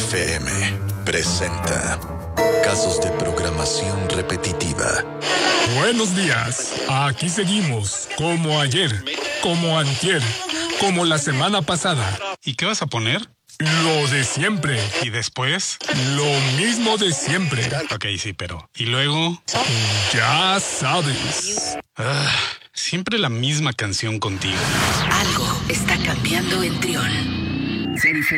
FM presenta Casos de programación repetitiva. Buenos días, aquí seguimos, como ayer, como antier, como la semana pasada. ¿Y qué vas a poner? Lo de siempre. ¿Y después? Lo mismo de siempre. Ok, sí, pero... ¿Y luego? Ya sabes. Siempre la misma canción contigo. Algo está cambiando en Trión. Se diferencia.